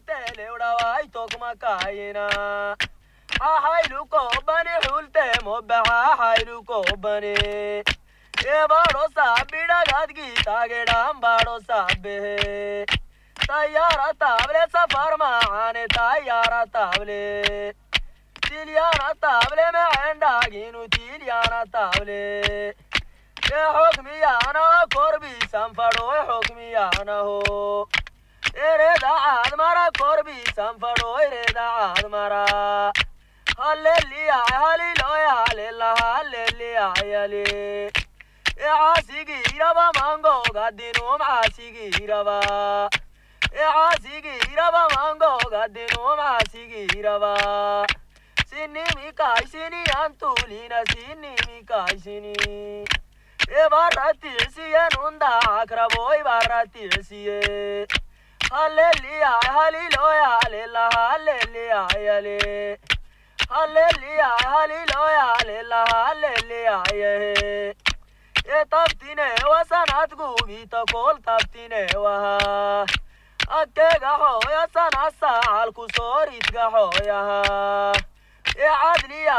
tele udawai tokma kaina ahailu ko bani hulte mobha hailu ko bani e baro sabida gadgi tagedam baro sabbe tayara table safar maane tayara table tilyana table me anda ginu tilyana table e hukmiyana korbi sanfado hukmiyana ho ereda admara korbi sanfado ereda admara hallelujah hallelujah hallelujah hallelujah عاسقي ربا مانغو قدنوم عاسقي ربا عاسقي ربا مانغو قدنوم عاسقي ربا سني ميكاي سني أنتولينا سني ميكاي سني بارتي سيه نوندا أكربوي بارتي سيه هللويا هللويا هللا هللويا يلي هللويا هللويا هللا هللويا يلي تبتيني وسنات قوبي تقول تبتيني وها أتقحو يا سنة ساعة الكسور يتقحو يا عدلي